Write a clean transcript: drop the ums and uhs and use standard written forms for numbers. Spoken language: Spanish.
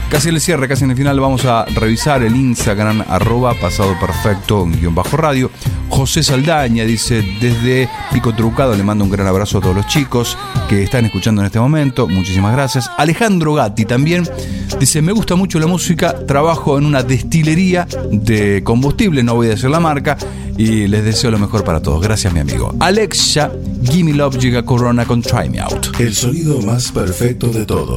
Casi en el cierre, casi en el final, vamos a revisar el Instagram @pasadoperfecto_radio. José Saldaña dice: desde Pico Trucado le mando un gran abrazo a todos los chicos que están escuchando en este momento. Muchísimas gracias. Alejandro Gatti también dice: me gusta mucho la música, trabajo en una destilería de combustible, no voy a decir la marca, y les deseo lo mejor para todos. Gracias, mi amigo. Alexia, Gimme Love, llega Corona con Try Me Out. El sonido más perfecto de todos.